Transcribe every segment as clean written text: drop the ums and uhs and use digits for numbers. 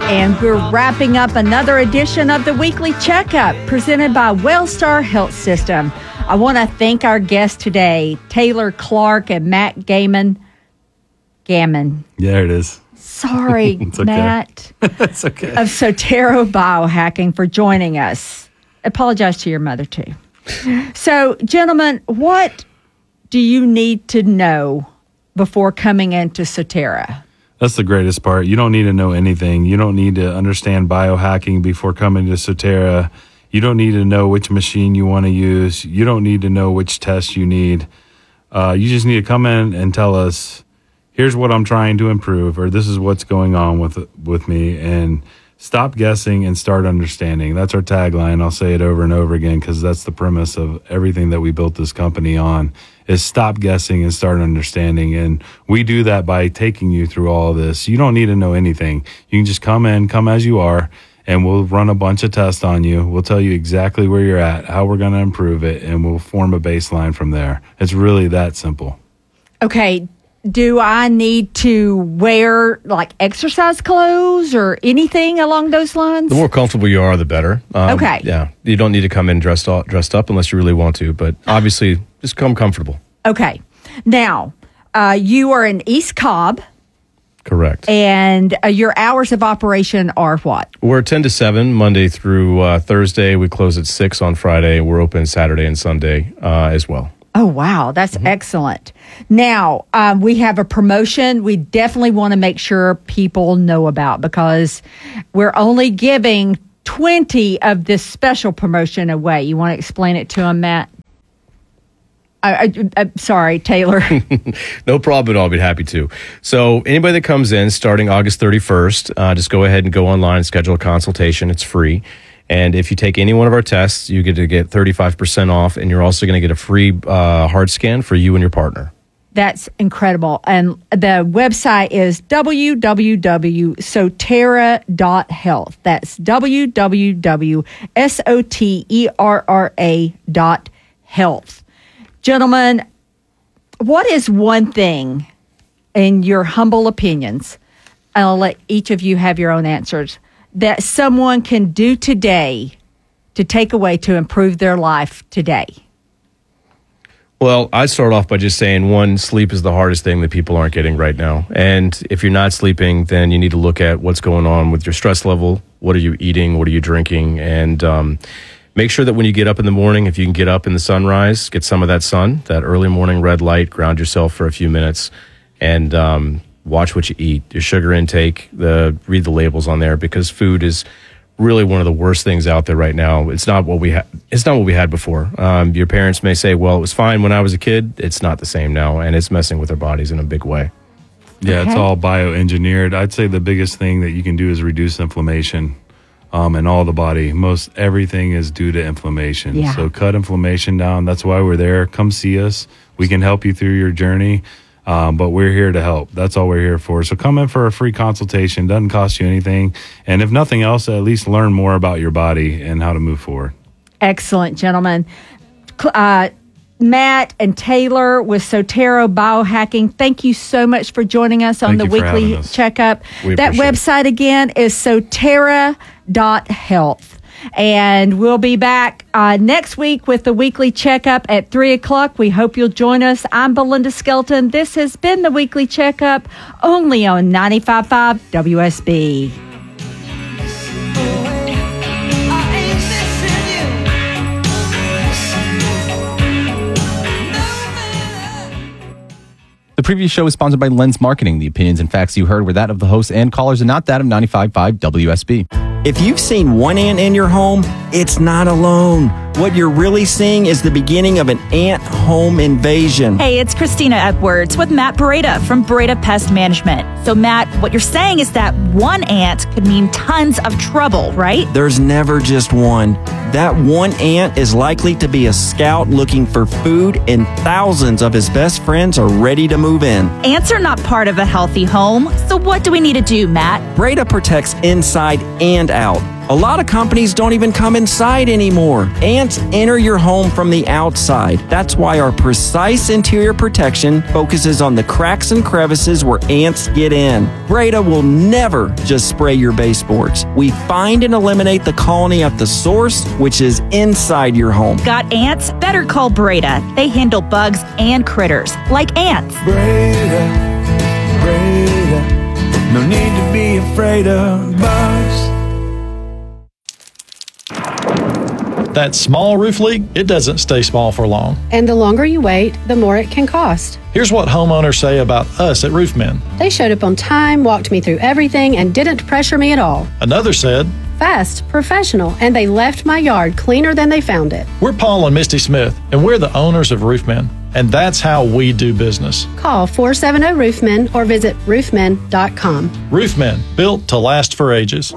And we're wrapping up another edition of the Weekly Checkup presented by Wellstar Health System. I want to thank our guests today, Taylor Clark and Matt Gammon. Yeah, it is. Sorry, okay. Matt. It's okay. Of Sotero Biohacking for joining us. Apologize to your mother, too. So, gentlemen, what do you need to know before coming into Sotera? That's the greatest part. You don't need to know anything. You don't need to understand biohacking before coming to Sotera. You don't need to know which machine you want to use. You don't need to know which test you need. You just need to come in and tell us, here's what I'm trying to improve, or this is what's going on with me, and stop guessing and start understanding. That's our tagline. I'll say it over and over again because that's the premise of everything that we built this company on, is stop guessing and start understanding. And we do that by taking you through all of this. You don't need to know anything. You can just come as you are, and we'll run a bunch of tests on you. We'll tell you exactly where you're at, how we're going to improve it, and we'll form a baseline from there. It's really that simple. Okay. Do I need to wear like exercise clothes or anything along those lines? The more comfortable you are, the better. Okay. Yeah. You don't need to come in dressed up unless you really want to, but obviously just come comfortable. Okay. Now, you are in East Cobb. Correct. And your hours of operation are what? We're 10 to 7, Monday through Thursday. We close at 6 on Friday. We're open Saturday and Sunday as well. Oh, wow. That's excellent. Now, we have a promotion we definitely want to make sure people know about because we're only giving 20 of this special promotion away. You want to explain it to them, Matt? Sorry, Taylor. No problem at all. I'd be happy to. So anybody that comes in starting August 31st, just go ahead and go online and schedule a consultation. It's free. And if you take any one of our tests, you get to get 35% off, and you're also going to get a free heart scan for you and your partner. That's incredible. And the website is www.sotera.health. That's www.sotera.health. Gentlemen, what is one thing, in your humble opinions, and I'll let each of you have your own answers, that someone can do today to take away to improve their life today? Well, I start off by just saying, one, sleep is the hardest thing that people aren't getting right now. And if you're not sleeping, then you need to look at what's going on with your stress level. What are you eating? What are you drinking? And make sure that when you get up in the morning, if you can get up in the sunrise, get some of that sun, that early morning red light, ground yourself for a few minutes, and watch what you eat, your sugar intake, read the labels on there, because food is really one of the worst things out there right now. It's not what we had. It's not what we had before. Your parents may say, well, it was fine when I was a kid. It's not the same now, and it's messing with our bodies in a big way. Yeah, It's all bioengineered. I'd say the biggest thing that you can do is reduce inflammation in all the body. Most everything is due to inflammation. Yeah. So cut inflammation down. That's why we're there. Come see us. We can help you through your journey. But we're here to help. That's all we're here for. So come in for a free consultation. Doesn't cost you anything. And if nothing else, at least learn more about your body and how to move forward. Excellent, gentlemen. Matt and Taylor with Sotero Biohacking, thank you so much for joining us on the Weekly Checkup. That website again is sotera.health. And we'll be back next week with the Weekly Checkup at 3 o'clock. We hope you'll join us. I'm Belinda Skelton. This has been the Weekly Checkup, only on 95.5 WSB. The previous show is sponsored by Lens Marketing. The opinions and facts you heard were that of the hosts and callers and not that of 95.5 WSB. If you've seen one ant in your home, it's not alone. What you're really seeing is the beginning of an ant home invasion. Hey, it's Christina Edwards with Matt Beretta from Beretta Pest Management. So, Matt, what you're saying is that one ant could mean tons of trouble, right? There's never just one. That one ant is likely to be a scout looking for food, and thousands of his best friends are ready to move in. Ants are not part of a healthy home. So what do we need to do, Matt? Beretta protects inside and out. A lot of companies don't even come inside anymore. Ants enter your home from the outside. That's why our Precise Interior Protection focuses on the cracks and crevices where ants get in. Breda will never just spray your baseboards. We find and eliminate the colony at the source, which is inside your home. Got ants? Better call Breda. They handle bugs and critters, like ants. Breda, no need to be afraid of bugs. That small roof leak, it doesn't stay small for long. And the longer you wait, the more it can cost. Here's what homeowners say about us at Roofmen. They showed up on time, walked me through everything, and didn't pressure me at all. Another said, fast, professional, and they left my yard cleaner than they found it. we're Paul and Misty Smith, and we're the owners of Roofmen. And that's how we do business. Call 470-ROOFMEN or visit roofmen.com. Roofmen, built to last for ages.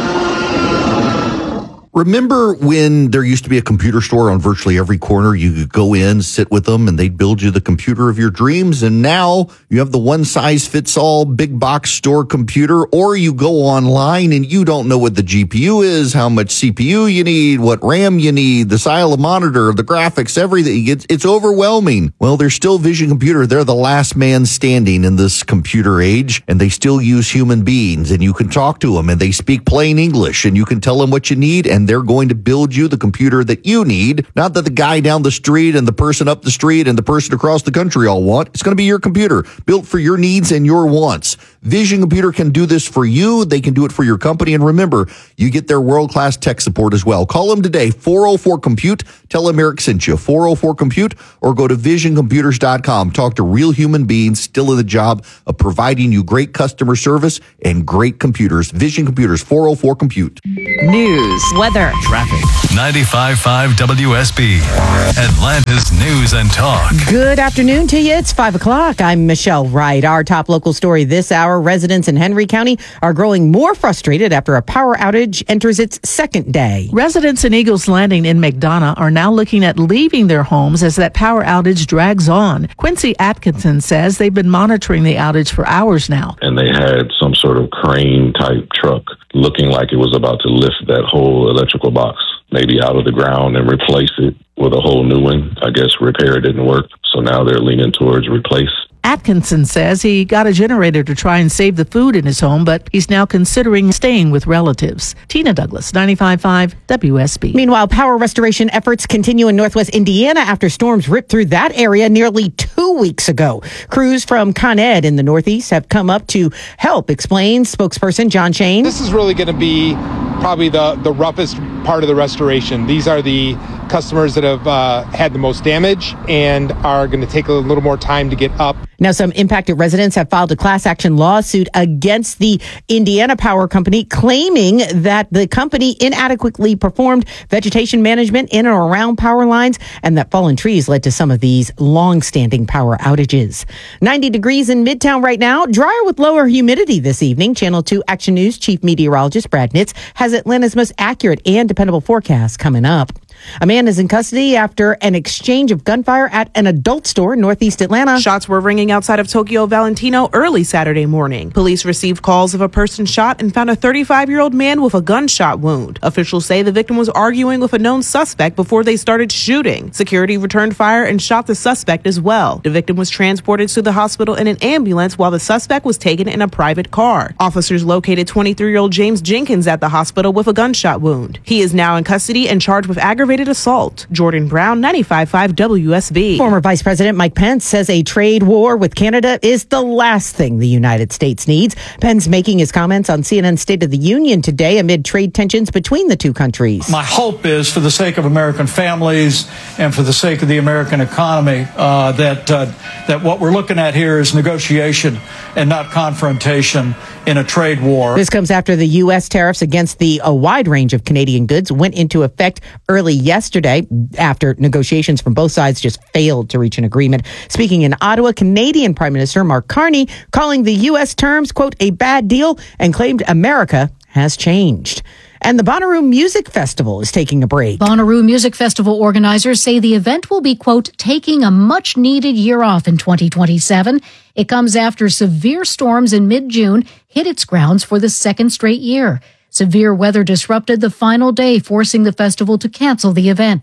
Remember when there used to be a computer store on virtually every corner? You could go in, sit with them, and they'd build you the computer of your dreams. And now you have the one-size-fits-all big box store computer, or you go online and you don't know what the GPU is, how much CPU you need, what RAM you need, the style of monitor, the graphics, everything. It's overwhelming. Well, there's still Vision Computer. They're the last man standing in this computer age, and they still use human beings, and you can talk to them, and they speak plain English, and you can tell them what you need, and they're going to build you the computer that you need. Not that the guy down the street and the person up the street and the person across the country all want. It's going to be your computer, built for your needs and your wants. Vision Computer can do this for you. They can do it for your company. And remember, you get their world-class tech support as well. Call them today, 404-COMPUTE. Tell them Eric sent you, 404-COMPUTE, or go to visioncomputers.com. Talk to real human beings still in the job of providing you great customer service and great computers. Vision Computers, 404-COMPUTE. News, Weather, traffic. 95.5 WSB, Atlanta's News and Talk. Good afternoon to you. It's 5 o'clock. I'm Michelle Wright. Our top local story this hour, residents in Henry County are growing more frustrated after a power outage enters its second day. Residents in Eagles Landing in McDonough are now looking at leaving their homes as that power outage drags on. Quincy Atkinson says they've been monitoring the outage for hours now. And they had some sort of crane type truck looking like it was about to lift that whole electrical box, maybe out of the ground and replace it with a whole new one. I guess repair didn't work, so now they're leaning towards replace. Atkinson says he got a generator to try and save the food in his home, but he's now considering staying with relatives. Tina Douglas, 95.5 WSB. Meanwhile, power restoration efforts continue in northwest Indiana after storms ripped through that area nearly 2 weeks ago. Crews from Con Ed in the northeast have come up to help, explains spokesperson John Shane. This is really going to be probably the roughest part of the restoration. These are the customers that have had the most damage and are going to take a little more time to get up. Now, some impacted residents have filed a class action lawsuit against the Indiana Power Company, claiming that the company inadequately performed vegetation management in and around power lines and that fallen trees led to some of these long-standing power outages. 90 degrees in Midtown right now, drier with lower humidity this evening. Channel 2 Action News Chief Meteorologist Brad Nitz has Atlanta's most accurate and dependable forecast coming up. A man is in custody after an exchange of gunfire at an adult store in northeast Atlanta. Shots were ringing outside of Tokyo Valentino early Saturday morning. Police received calls of a person shot and found a 35-year-old man with a gunshot wound. Officials say the victim was arguing with a known suspect before they started shooting. Security returned fire and shot the suspect as well. The victim was transported to the hospital in an ambulance while the suspect was taken in a private car. Officers located 23-year-old James Jenkins at the hospital with a gunshot wound. He is now in custody and charged with aggravated assault. Jordan Brown, 95.5 WSB. Former Vice President Mike Pence says a trade war with Canada is the last thing the United States needs. Pence making his comments on CNN's State of the Union today amid trade tensions between the two countries. My hope is, for the sake of American families and for the sake of the American economy, that what we're looking at here is negotiation and not confrontation in a trade war. This comes after the U.S. tariffs against a wide range of Canadian goods went into effect early yesterday after negotiations from both sides just failed to reach an agreement. Speaking in Ottawa, Canadian Prime Minister Mark Carney calling the U.S. terms, quote, a bad deal, and claimed America has changed. And the Bonnaroo Music Festival is taking a break. Bonnaroo Music Festival organizers say the event will be, quote, taking a much-needed year off in 2027. It comes after severe storms in mid-June hit its grounds for the second straight year. Severe weather disrupted the final day, forcing the festival to cancel the event.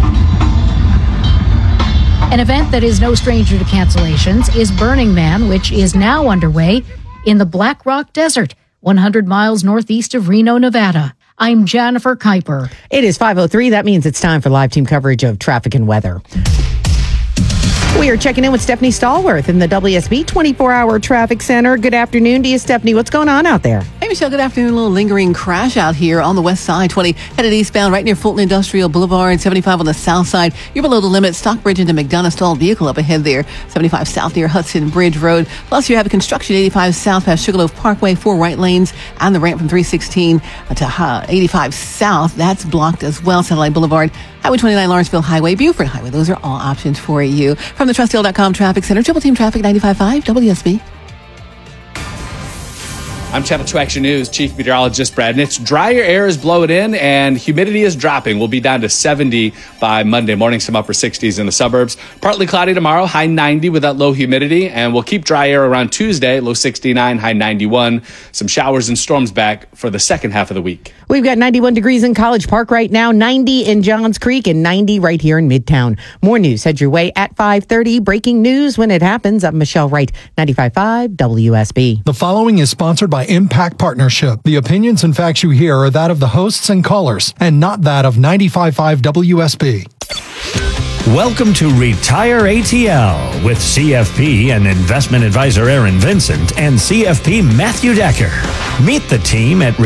An event that is no stranger to cancellations is Burning Man, which is now underway in the Black Rock Desert, 100 miles northeast of Reno, Nevada. I'm Jennifer Kuiper. It is 5:03. That means it's time for live team coverage of traffic and weather. We are checking in with Stephanie Stallworth in the WSB 24-hour traffic center. Good afternoon to you, Stephanie. What's going on out there? Hey, Michelle. Good afternoon. A little lingering crash out here on the west side. 20 headed eastbound right near Fulton Industrial Boulevard. 75 on the south side. You're below the limit. Stockbridge into McDonough. Stalled vehicle up ahead there. 75 south near Hudson Bridge Road. Plus, you have a construction 85 south past Sugarloaf Parkway. 4 right lanes and the ramp from 316 to 85 south. That's blocked as well. Satellite Boulevard. Highway 29, Lawrenceville Highway, Buford Highway. Those are all options for you. From the TrustDeal.com Traffic Center, Triple Team Traffic 95.5 WSB. I'm Channel 2 Action News Chief Meteorologist Brad Nitz. Drier air is blowing in and humidity is dropping. We'll be down to 70 by Monday morning, some upper 60s in the suburbs. Partly cloudy tomorrow, high 90 with that low humidity. And we'll keep dry air around Tuesday, low 69, high 91. Some showers and storms back for the second half of the week. We've got 91 degrees in College Park right now, 90 in Johns Creek, and 90 right here in Midtown. More news head your way at 5:30. Breaking news when it happens. I'm Michelle Wright, 95.5 WSB. The following is sponsored by Impact Partnership. The opinions and facts you hear are that of the hosts and callers, and not that of 95.5 WSB. Welcome to Retire ATL with CFP and investment advisor Aaron Vincent and CFP Matthew Decker. Meet the team at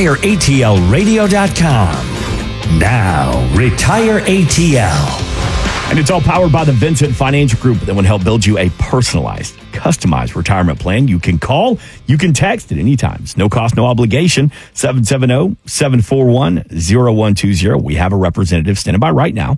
retireatlradio.com. Now, Retire ATL. And it's all powered by the Vincent Financial Group that will help build you a personalized, customized retirement plan. You can call, you can text at any time. It's no cost, no obligation. 770-741-0120. We have a representative standing by right now.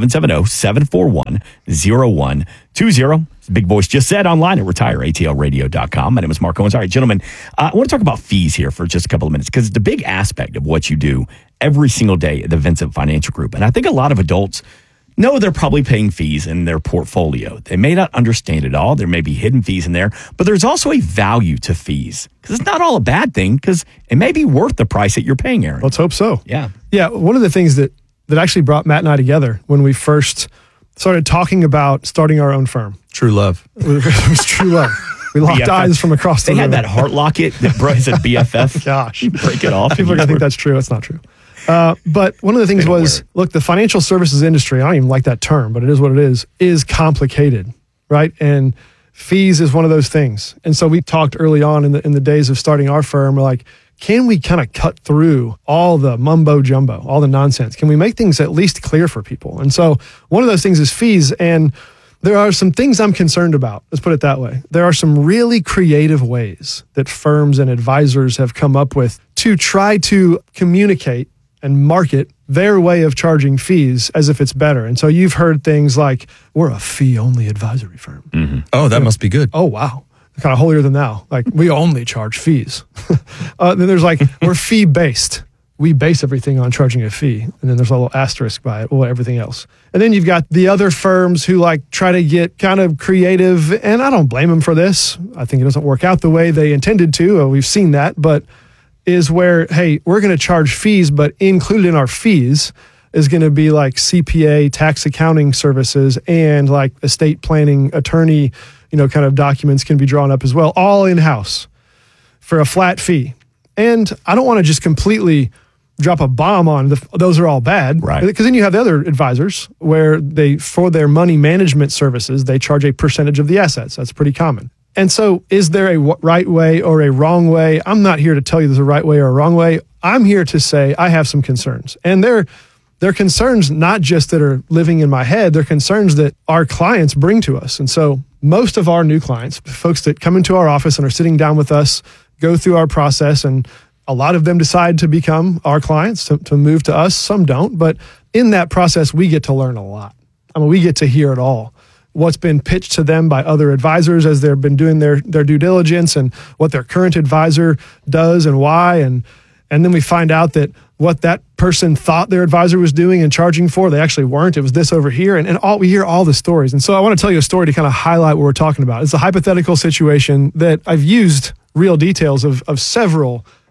770-741-0120. It's Big Voice just said online at retireatlradio.com. My name is Mark Owens. All right, gentlemen, I want to talk about fees here for just a couple of minutes because it's a big aspect of what you do every single day at the Vincent Financial Group. And I think a lot of adults know they're probably paying fees in their portfolio. They may not understand it all. There may be hidden fees in there, but there's also a value to fees because it's not all a bad thing because it may be worth the price that you're paying, Aaron. Let's hope so. Yeah. Yeah. One of the things that actually brought Matt and I together when we first started talking about starting our own firm. True love. It was true love. We locked BFF. eyes from across the room. They had that heart locket that said BFF. Gosh. You break it off. People are going to think that's true. It's not true. But one of the things was, look, the financial services industry, I don't even like that term, but it is what it is complicated, right? And fees is one of those things. And so we talked early on in the days of starting our firm, we're like, can we kind of cut through all the mumbo jumbo, all the nonsense? Can we make things at least clear for people? And so one of those things is fees. And there are some things I'm concerned about. Let's put it that way. There are some really creative ways that firms and advisors have come up with to try to communicate and market their way of charging fees as if it's better. And so you've heard things like, we're a fee-only advisory firm. Mm-hmm. Oh, that must be good. Oh, wow. Kind of holier than thou. Like, we only charge fees. Then there's like, we're fee-based. We base everything on charging a fee. And then there's a little asterisk by it, well, everything else. And then you've got the other firms who like try to get kind of creative, and I don't blame them for this. I think it doesn't work out the way they intended to. We've seen that, but is where, hey, we're going to charge fees, but included in our fees is going to be like CPA, tax accounting services, and like estate planning, attorney, kind of documents can be drawn up as well, all in-house for a flat fee. And I don't want to just completely drop a bomb on those are all bad, right? Because then you have the other advisors where for their money management services, they charge a percentage of the assets. That's pretty common. And so is there a right way or a wrong way? I'm not here to tell you there's a right way or a wrong way. I'm here to say I have some concerns. And they're concerns not just that are living in my head, they're concerns that our clients bring to us. And so most of our new clients, folks that come into our office and are sitting down with us, go through our process, and a lot of them decide to become our clients, to move to us. Some don't. But in that process, we get to learn a lot. I mean, we get to hear it all. What's been pitched to them by other advisors as they've been doing their due diligence, and what their current advisor does and why. And then we find out that what that person thought their advisor was doing and charging for, they actually weren't. It was this over here. And we hear all the stories. And so I want to tell you a story to kind of highlight what we're talking about. It's a hypothetical situation that I've used real details of several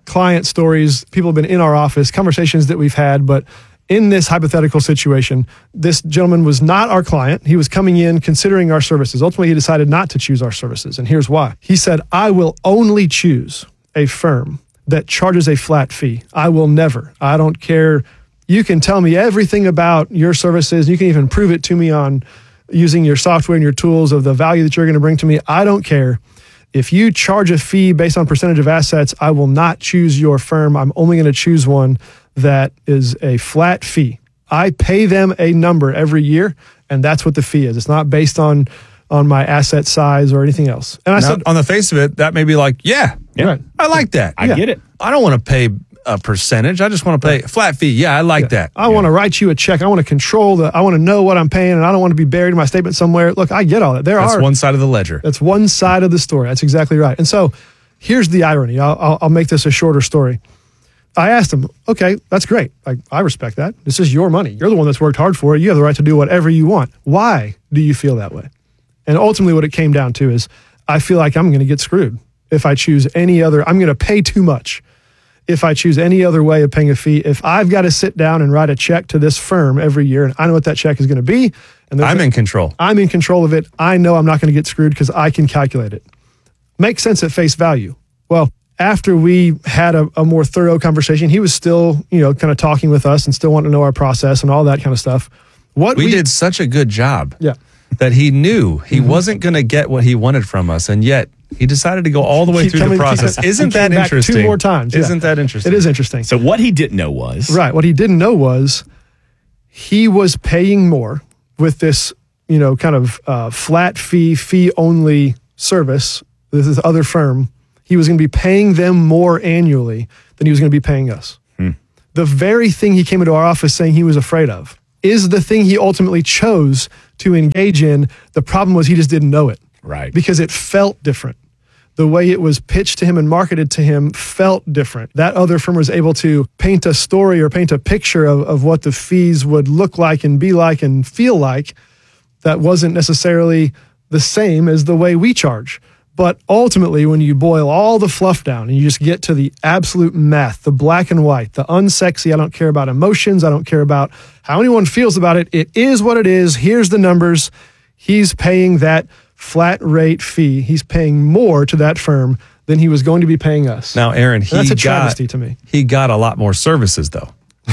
client stories. People have been in our office, conversations that we've had, but in this hypothetical situation, this gentleman was not our client. He was coming in considering our services. Ultimately, he decided not to choose our services, and here's why. He said, I will only choose a firm that charges a flat fee. I will never. I don't care. You can tell me everything about your services. You can even prove it to me on using your software and your tools of the value that you're going to bring to me. I don't care. If you charge a fee based on percentage of assets, I will not choose your firm. I'm only going to choose one that is a flat fee. I pay them a number every year, and that's what the fee is. It's not based on my asset size or anything else. And I said, on the face of it, that may be like, right. I like that. I get it. I don't want to pay a percentage. I just want to pay a flat fee. Yeah, I like that. I want to write you a check. I want to I want to know what I'm paying, and I don't want to be buried in my statement somewhere. Look, I get all that. That's one side of the ledger. That's one side of the story. That's exactly right. And so here's the irony. I'll make this a shorter story. I asked him, okay, that's great. I respect that. This is your money. You're the one that's worked hard for it. You have the right to do whatever you want. Why do you feel that way? And ultimately what it came down to is I feel like I'm going to get screwed if I choose any other. I'm going to pay too much if I choose any other way of paying a fee. If I've got to sit down and write a check to this firm every year, and I know what that check is going to be. And I'm in control. I'm in control of it. I know I'm not going to get screwed because I can calculate it. Makes sense at face value. Well, after we had a more thorough conversation, he was still, kind of talking with us and still wanting to know our process and all that kind of stuff. We did such a good job. Yeah. That he knew he wasn't going to get what he wanted from us, and yet he decided to go all the way through the process. Isn't that interesting? 2 more times. Yeah. Isn't that interesting? It is interesting. So what he didn't know was... Right. What he didn't know was he was paying more with this, kind of flat fee only service. This is other firm. He was going to be paying them more annually than he was going to be paying us. The very thing he came into our office saying he was afraid of is the thing he ultimately chose to engage in. The problem was he just didn't know it. Right. Because it felt different. The way it was pitched to him and marketed to him felt different. That other firm was able to paint a story or paint a picture of what the fees would look like and be like and feel like that wasn't necessarily the same as the way we charge. But ultimately, when you boil all the fluff down and you just get to the absolute math, the black and white, the unsexy, I don't care about emotions, I don't care about how anyone feels about it. It is what it is. Here's the numbers. He's paying that flat rate fee. He's paying more to that firm than he was going to be paying us. Now, Aaron, that's a travesty to me. He got a lot more services, though.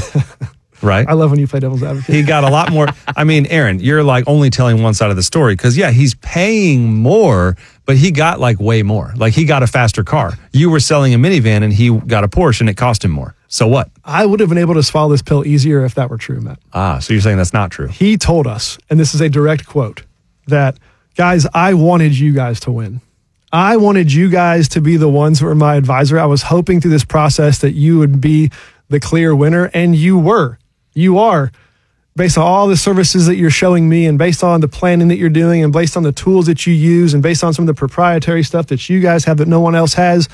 Right? I love when you play devil's advocate. He got a lot more. I mean, Aaron, you're like only telling one side of the story because, he's paying more, but he got like way more. Like he got a faster car. You were selling a minivan and he got a Porsche and it cost him more. So what? I would have been able to swallow this pill easier if that were true, Matt. So you're saying that's not true? He told us, and this is a direct quote, that, guys, I wanted you guys to win. I wanted you guys to be the ones who were my advisor. I was hoping through this process that you would be the clear winner, and you were. You are, based on all the services that you're showing me and based on the planning that you're doing and based on the tools that you use and based on some of the proprietary stuff that you guys have that no one else has.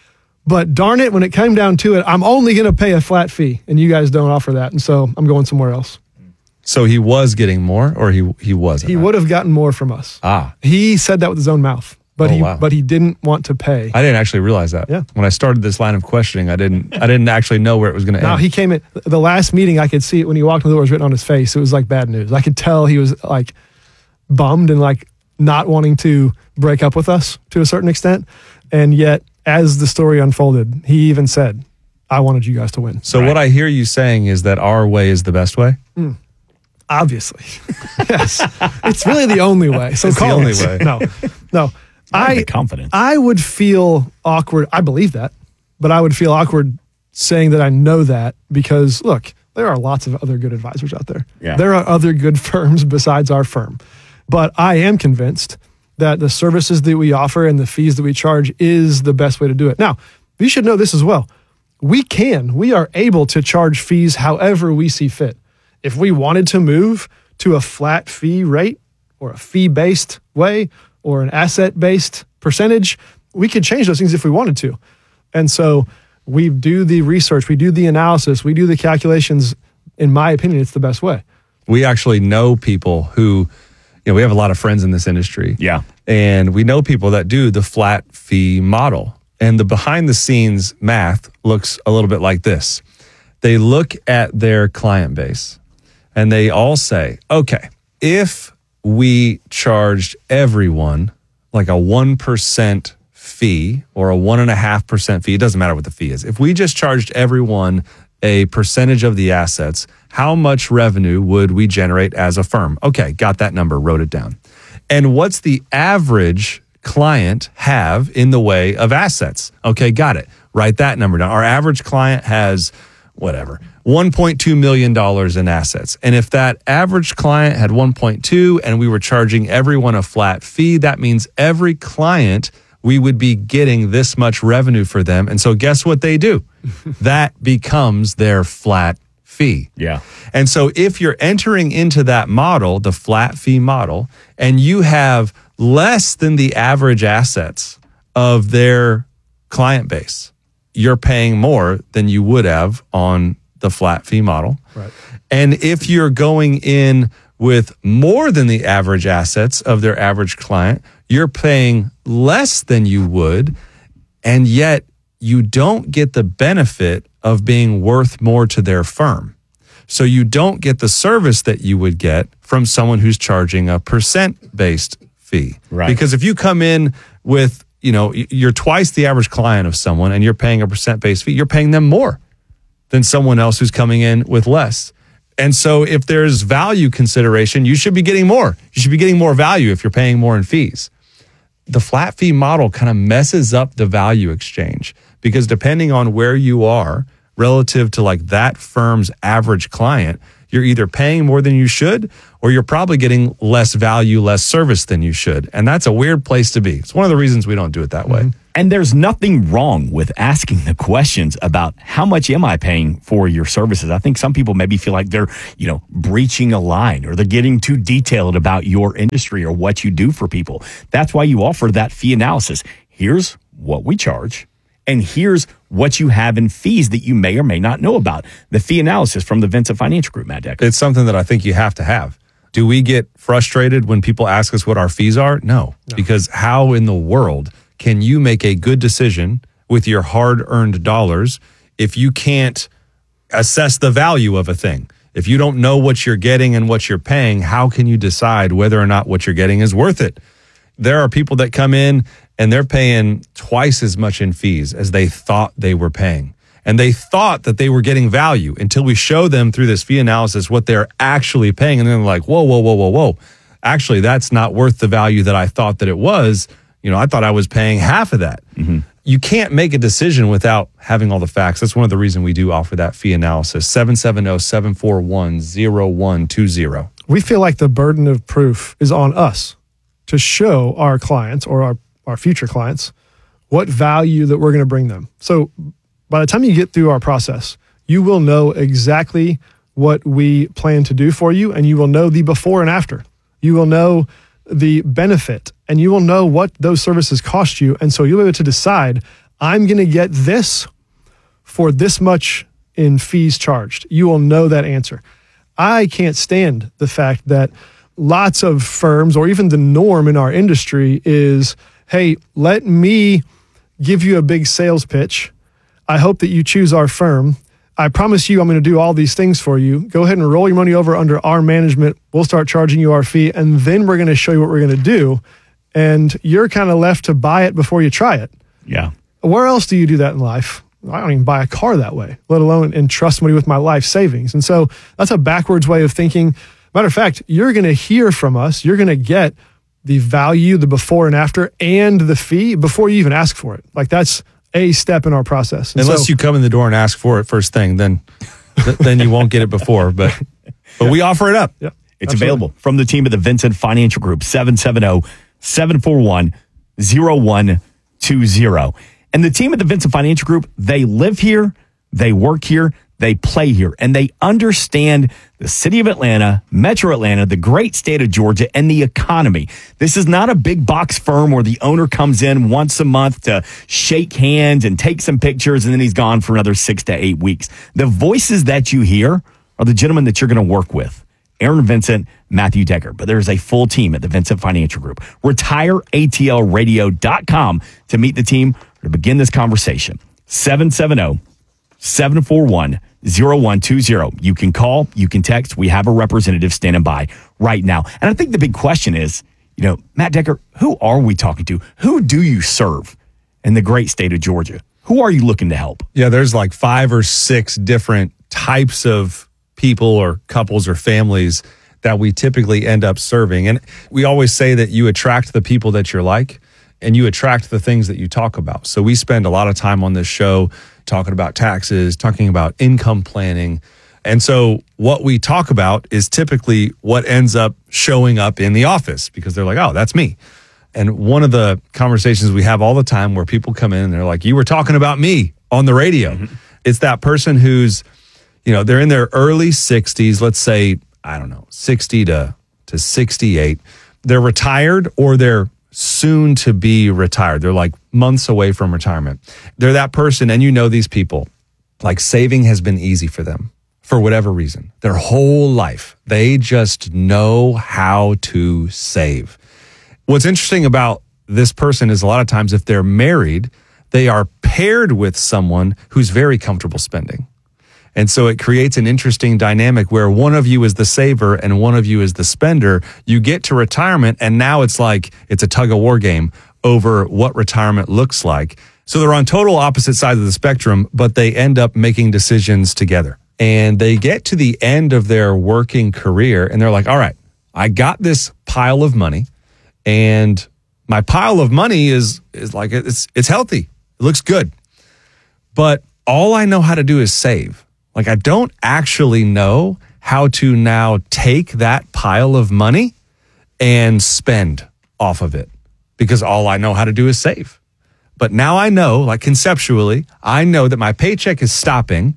But darn it, when it came down to it, I'm only going to pay a flat fee and you guys don't offer that. And so I'm going somewhere else. So he was getting more or he wasn't? He would have gotten more from us. He said that with his own mouth. But he didn't want to pay. I didn't actually realize that. Yeah. When I started this line of questioning, I didn't actually know where it was going to end. No, he came in the last meeting. I could see it when he walked in the door. It was written on his face. It was like bad news. I could tell he was like bummed and like not wanting to break up with us to a certain extent. And yet, as the story unfolded, he even said, "I wanted you guys to win." So what I hear you saying is that our way is the best way. Obviously, yes. It's really the only way. So it's call the only it. way. No. Confidence. I would feel awkward. I believe that, but I would feel awkward saying that I know that because look, there are lots of other good advisors out there. Yeah. There are other good firms besides our firm, but I am convinced that the services that we offer and the fees that we charge is the best way to do it. Now, you should know this as well. We are able to charge fees however we see fit. If we wanted to move to a flat fee rate or a fee-based way, or an asset-based percentage, we could change those things if we wanted to. And so we do the research, we do the analysis, we do the calculations. In my opinion, it's the best way. We actually know people who, we have a lot of friends in this industry. Yeah. And we know people that do the flat fee model. And the behind the scenes math looks a little bit like this. They look at their client base and they all say, okay, if we charged everyone like a 1% fee or a 1.5% fee, it doesn't matter what the fee is. If we just charged everyone a percentage of the assets, how much revenue would we generate as a firm? Okay, got that number, wrote it down. And what's the average client have in the way of assets? Okay, got it. Write that number down. Our average client has whatever, $1.2 million in assets. And if that average client had 1.2 and we were charging everyone a flat fee, that means every client we would be getting this much revenue for them. And so guess what they do? That becomes their flat fee. Yeah. And so if you're entering into that model, the flat fee model, and you have less than the average assets of their client base, you're paying more than you would have on the flat fee model. Right. And if you're going in with more than the average assets of their average client, you're paying less than you would, and yet you don't get the benefit of being worth more to their firm. So you don't get the service that you would get from someone who's charging a percent-based fee. Right. Because if you come in with, you're twice the average client of someone and you're paying a percent-based fee, you're paying them more than someone else who's coming in with less. And so if there's value consideration, you should be getting more. You should be getting more value if you're paying more in fees. The flat fee model kind of messes up the value exchange because depending on where you are relative to like that firm's average client, you're either paying more than you should or you're probably getting less value, less service than you should. And that's a weird place to be. It's one of the reasons we don't do it that way. And there's nothing wrong with asking the questions about how much am I paying for your services. I think some people maybe feel like they're, breaching a line or they're getting too detailed about your industry or what you do for people. That's why you offer that fee analysis. Here's what we charge. And here's what you have in fees that you may or may not know about. The fee analysis from the Vincent Financial Group, Matt Decker. It's something that I think you have to have. Do we get frustrated when people ask us what our fees are? No. Because how in the world can you make a good decision with your hard-earned dollars if you can't assess the value of a thing? If you don't know what you're getting and what you're paying, how can you decide whether or not what you're getting is worth it? There are people that come in and they're paying twice as much in fees as they thought they were paying. And they thought that they were getting value until we show them through this fee analysis what they're actually paying. And then they're like, whoa. Actually, that's not worth the value that I thought that it was. I thought I was paying half of that. Mm-hmm. You can't make a decision without having all the facts. That's one of the reasons we do offer that fee analysis. 770-741-0120. We feel like the burden of proof is on us to show our clients or our future clients what value that we're going to bring them. So by the time you get through our process, you will know exactly what we plan to do for you, and you will know the before and after. You will know the benefit, and you will know what those services cost you. And so you'll be able to decide, I'm going to get this for this much in fees charged. You will know that answer. I can't stand the fact that lots of firms, or even the norm in our industry, is, hey, let me give you a big sales pitch. I hope that you choose our firm. I promise you I'm going to do all these things for you. Go ahead and roll your money over under our management. We'll start charging you our fee, and then we're going to show you what we're going to do. And you're kind of left to buy it before you try it. Yeah. Where else do you do that in life? I don't even buy a car that way, let alone entrust somebody with my life savings. And so that's a backwards way of thinking. Matter of fact, you're going to hear from us. You're going to get the value, the before and after, and the fee before you even ask for it. Like that's a step in our process. And unless you come in the door and ask for it first thing, then you won't get it before. But we offer it up. Yeah, it's available from the team at the Vincent Financial Group, 770-741-0120. And the team at the Vincent Financial Group, they live here, they work here, they play here, and they understand the city of Atlanta, Metro Atlanta, the great state of Georgia, and the economy. This is not a big box firm where the owner comes in once a month to shake hands and take some pictures, and then he's gone for another 6 to 8 weeks. The voices that you hear are the gentlemen that you're going to work with. Aaron Vincent, Matthew Decker. But there's a full team at the Vincent Financial Group. RetireATLRadio.com to meet the team to begin this conversation. 770-741-0120. You can call, you can text. We have a representative standing by right now. And I think the big question is, Matt Decker, who are we talking to? Who do you serve in the great state of Georgia? Who are you looking to help? Yeah, there's like 5 or 6 different types of people or couples or families that we typically end up serving. And we always say that you attract the people that you're like, and you attract the things that you talk about. So we spend a lot of time on this show talking about taxes, talking about income planning. And so what we talk about is typically what ends up showing up in the office, because they're like, oh, that's me. And one of the conversations we have all the time where people come in and they're like, you were talking about me on the radio. Mm-hmm. It's that person who's, they're in their early 60s, let's say, 60 to 68. They're retired or they're soon to be retired. They're like months away from retirement. They're that person, and these people, like saving has been easy for them for whatever reason. Their whole life, they just know how to save. What's interesting about this person is a lot of times if they're married, they are paired with someone who's very comfortable spending. And so it creates an interesting dynamic where one of you is the saver and one of you is the spender. You get to retirement, and now it's like it's a tug of war game over what retirement looks like. So they're on total opposite sides of the spectrum, but they end up making decisions together. And they get to the end of their working career and they're like, all right, I got this pile of money, and my pile of money is like, it's healthy. It looks good. But all I know how to do is save. Like, I don't actually know how to now take that pile of money and spend off of it, because all I know how to do is save. But now I know, like conceptually, I know that my paycheck is stopping,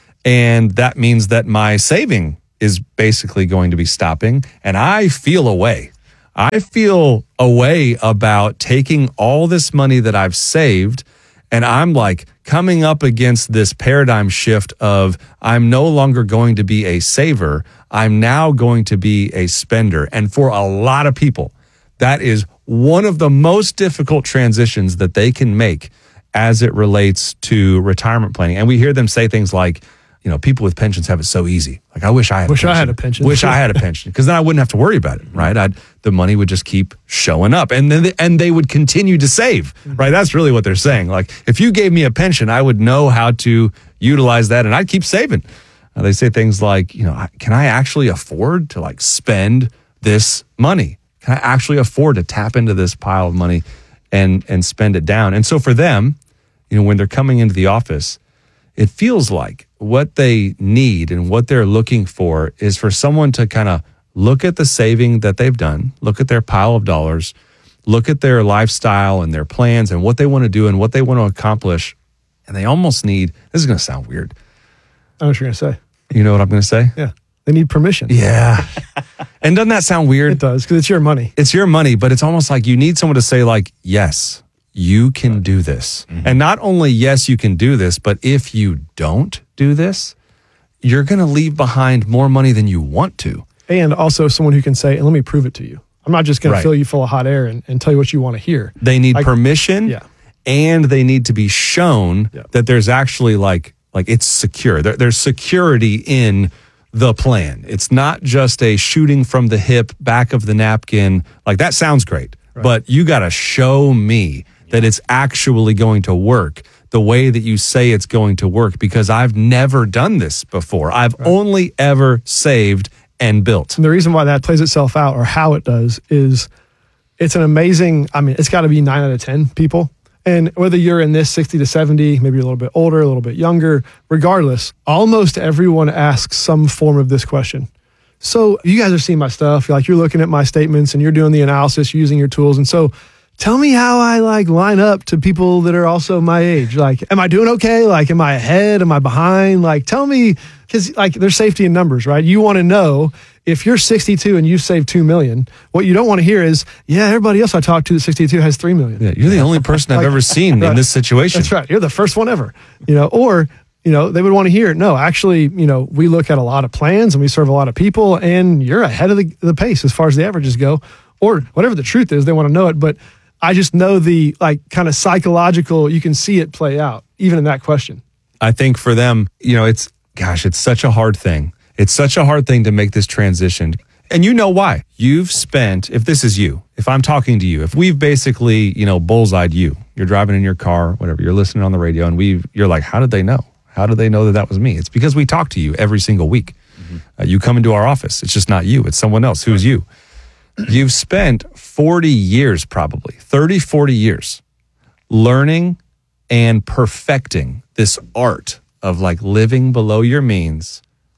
and that means that my saving is basically going to be stopping, and I feel a way. I feel a way about taking all this money that I've saved, and I'm like coming up against this paradigm shift of I'm no longer going to be a saver. I'm now going to be a spender. And for a lot of people, that is one of the most difficult transitions that they can make as it relates to retirement planning. And we hear them say things like, people with pensions have it so easy. Like, I wish I had a pension. Wish I had a pension, because then I wouldn't have to worry about it, right? The money would just keep showing up, and then they would continue to save, right? That's really what they're saying. Like, if you gave me a pension, I would know how to utilize that, and I'd keep saving. They say things like, can I actually afford to spend this money? Can I actually afford to tap into this pile of money and spend it down? And so for them, when they're coming into the office, it feels like what they need and what they're looking for is for someone to kind of look at the saving that they've done, look at their pile of dollars, look at their lifestyle and their plans and what they want to do and what they want to accomplish. And they almost need, this is going to sound weird. I know what you're going to say. You know what I'm going to say? Yeah. They need permission. Yeah. And doesn't that sound weird? It does, because it's your money. It's your money, but it's almost like you need someone to say yes, you can do this. Mm-hmm. And not only, yes, you can do this, but if you don't do this, you're going to leave behind more money than you want to. And also someone who can say, and let me prove it to you. I'm not just going to fill you full of hot air and tell you what you want to hear. They need permission, and they need to be shown that there's actually like it's secure. There's security in the plan. It's not just a shooting from the hip, back of the napkin. Like, that sounds great, but you got to show me that it's actually going to work the way that you say it's going to work, because I've never done this before. I've only ever saved and built. And the reason why that plays itself out, or how it does, is it's an amazing, it's got to be 9 out of 10 people. And whether you're in this 60 to 70, maybe you're a little bit older, a little bit younger, regardless, almost everyone asks some form of this question. So you guys are seeing my stuff, you're looking at my statements and you're doing the analysis, using your tools. And so tell me how I line up to people that are also my age. Am I doing okay? Am I ahead? Am I behind? Tell me, because there's safety in numbers, right? You want to know if you're 62 and you saved $2 million. What you don't want to hear is, everybody else I talked to at 62 has $3 million. Yeah, you're the only person I've ever seen in this situation. That's right. You're the first one ever. Or they would want to hear, no, actually, we look at a lot of plans and we serve a lot of people, and you're ahead of the pace as far as the averages go, or whatever the truth is. They want to know it, but I just know the kind of psychological, you can see it play out even in that question. I think for them, it's such a hard thing. It's such a hard thing to make this transition. And you know why. You've spent, if this is you, if I'm talking to you, if we've basically, bullseyed you, you're driving in your car, whatever, you're listening on the radio, and you're like, how did they know? How did they know that was me? It's because we talk to you every single week. Mm-hmm. You come into our office. It's just not you. It's someone else. Who's you? You've spent 40 years, probably 30, 40 years learning and perfecting this art of living below your means,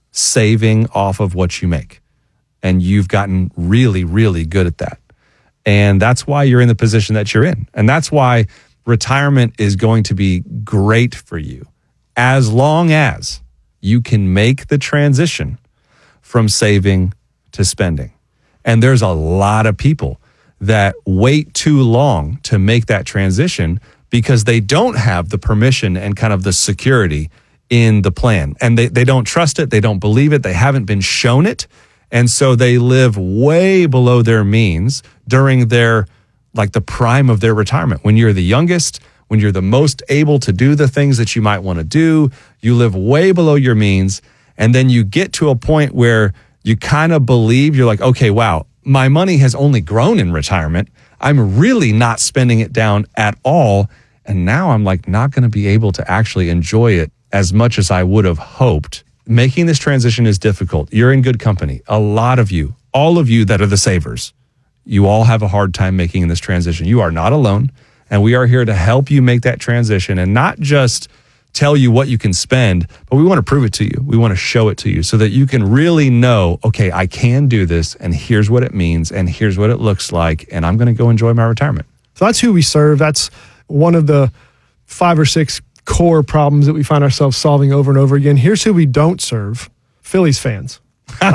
saving off of what you make. And you've gotten really, really good at that. And that's why you're in the position that you're in. And that's why retirement is going to be great for you as long as you can make the transition from saving to spending. And there's a lot of people that wait too long to make that transition because they don't have the permission and kind of the security in the plan. And they don't trust it. They don't believe it. They haven't been shown it. And so they live way below their means during their, the prime of their retirement. When you're the youngest, when you're the most able to do the things that you might want to do, you live way below your means. And then you get to a point where you kind of believe, you're like, okay, wow, my money has only grown in retirement. I'm really not spending it down at all. And now I'm not going to be able to actually enjoy it as much as I would have hoped. Making this transition is difficult. You're in good company. A lot of you, all of you that are the savers, you all have a hard time making this transition. You are not alone. And we are here to help you make that transition and not just tell you what you can spend, but we want to prove it to you. We want to show it to you so that you can really know, okay, I can do this, and here's what it means, and here's what it looks like, and I'm going to go enjoy my retirement. So that's who we serve. That's one of the 5 or 6 core problems that we find ourselves solving over and over again. Here's who we don't serve: Phillies fans. No,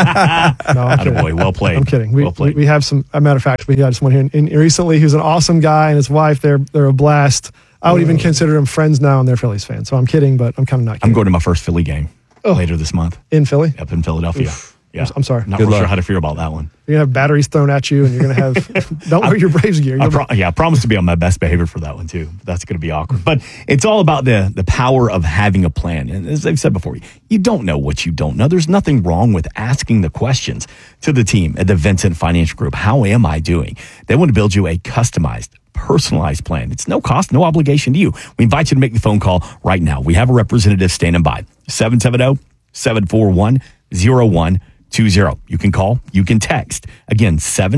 I'm kidding. Attaboy, well played. I'm kidding. Well played. We have some, a matter of fact, we had someone here in recently who's an awesome guy, and his wife, they're a blast. I would even consider them friends now, and they're Phillies fans. So I'm kidding, but I'm kind of not kidding. I'm going to my first Philly game later this month. In Philly? Up in Philadelphia. Oof. Yeah. I'm sorry. Not really sure how to feel about that one. You're going to have batteries thrown at you, and you're going to have, don't wear your Braves gear. I promise to be on my best behavior for that one too. That's going to be awkward. But it's all about the power of having a plan. And as I've said before, you don't know what you don't know. There's nothing wrong with asking the questions to the team at the Vincent Financial Group. How am I doing? They want to build you a customized, personalized plan. It's no cost, no obligation to you. We invite you to make the phone call right now. We have a representative standing by. 770-741-0120. You can call, you can text. Again,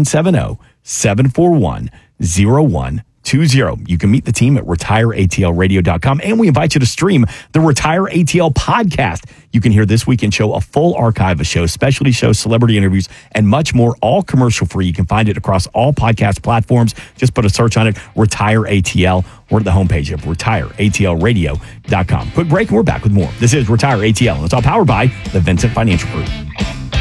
770-741-0120. You can meet the team at retireatlradio.com, and we invite you to stream the Retire ATL podcast. You can hear This Weekend Show, a full archive of shows, specialty shows, celebrity interviews, and much more, all commercial free. You can find it across all podcast platforms. Just put a search on it, Retire ATL, or at the homepage of retireatlradio.com. Quick break, and we're back with more. This is Retire ATL, and it's all powered by the Vincent Financial Group.